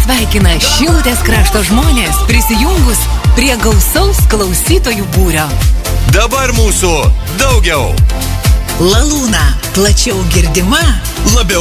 sveikina Šilutės krašto žmonės prisijungus prie gausaus klausytojų būrio. Dabar mūsų daugiau. Lalūna, plačiau girdima, Labiau